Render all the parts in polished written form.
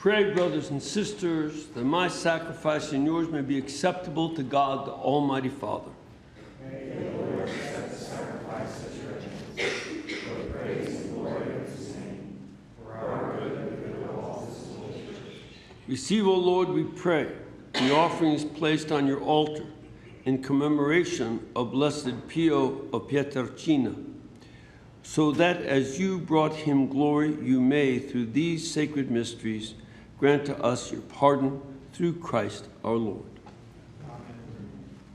Pray, brothers and sisters, that my sacrifice and yours may be acceptable to God, the Almighty Father. May the Lord accept the sacrifice at your hands, for the praise and glory of his name, for our good and the good of all his holy church. Receive, O Lord, we pray, the offerings placed on your altar in commemoration of Blessed Pio of Pietrelcina, so that as you brought him glory, you may, through these sacred mysteries, grant to us your pardon through Christ our Lord. Amen.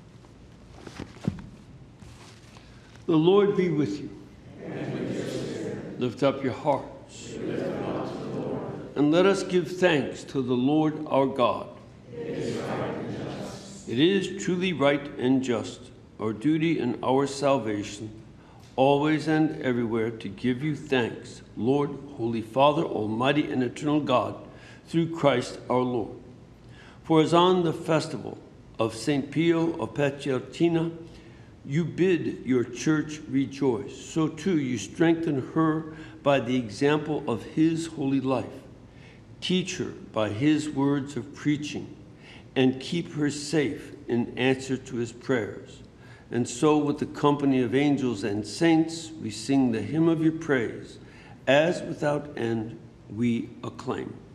The Lord be with you. And with your spirit. Lift up your hearts. We lift them up to the Lord. And let us give thanks to the Lord our God. It is right and just. It is truly right and just, our duty and our salvation, always and everywhere to give you thanks, Lord, Holy Father, Almighty and eternal God, through Christ our Lord. For as on the festival of St. Pio of Pietrelcina, you bid your church rejoice, so too you strengthen her by the example of his holy life. Teach her by his words of preaching, and keep her safe in answer to his prayers. And so with the company of angels and saints, we sing the hymn of your praise, as without end we acclaim.